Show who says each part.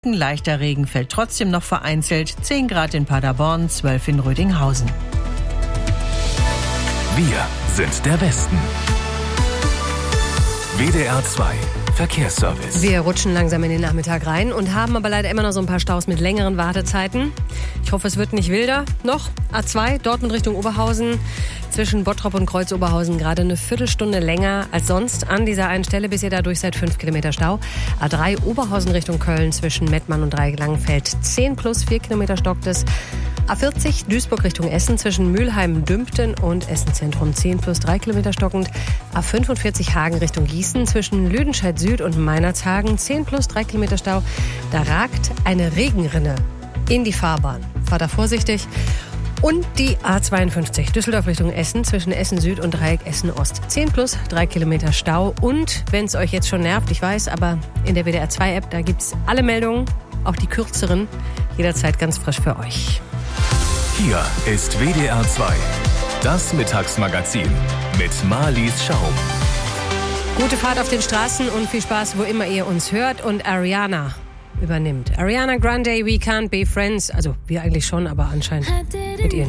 Speaker 1: Leichter Regen fällt trotzdem noch vereinzelt. 10 Grad in Paderborn, 12 in Rödinghausen.
Speaker 2: Wir sind der Westen. WDR 2 Verkehrsservice.
Speaker 3: Wir rutschen langsam in den Nachmittag rein und haben aber leider immer noch so ein paar Staus mit längeren Wartezeiten. Ich hoffe, es wird nicht wilder noch. A2, Dortmund Richtung Oberhausen. Zwischen Bottrop und Kreuz-Oberhausen gerade eine Viertelstunde länger als sonst. An dieser einen Stelle bis ihr dadurch seid 5 Kilometer Stau. A3 Oberhausen Richtung Köln zwischen Mettmann und Dreieck-Langenfeld 10 plus 4 Kilometer stockt es. A40 Duisburg Richtung Essen zwischen Mülheim-Dümpten und Essen-Zentrum 10 plus 3 Kilometer stockend. A45 Hagen Richtung Gießen zwischen Lüdenscheid Süd und Meinerzhagen 10 plus 3 Kilometer Stau. Da ragt eine Regenrinne in die Fahrbahn. Fahrt da vorsichtig. Und die A52 Düsseldorf Richtung Essen zwischen Essen Süd und Dreieck Essen Ost. 10 plus 3 Kilometer Stau. Und wenn es euch jetzt schon nervt, ich weiß, aber in der WDR 2 App, da gibt's alle Meldungen, auch die kürzeren, jederzeit ganz frisch für euch.
Speaker 2: Hier ist WDR 2, das Mittagsmagazin mit Marlies Schaum.
Speaker 3: Gute Fahrt auf den Straßen und viel Spaß, wo immer ihr uns hört. Und Ariana übernimmt. Ariana Grande, We Can't Be Friends. Also wir eigentlich schon, aber anscheinend mit ihr nicht.